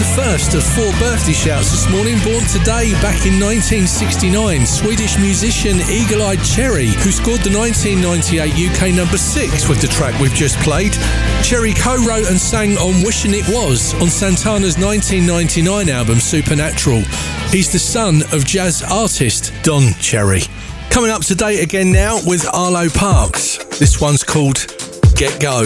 the first of 4 birthday shouts this morning. Born today back in 1969, Swedish musician Eagle-Eyed Cherry, who scored the 1998 UK number 6 with the track we've just played. Cherry co-wrote and sang on Wishing It Was on Santana's 1999 album Supernatural. He's the son of jazz artist Don Cherry. Coming up to date again now with Arlo Parks. This one's called Get Go.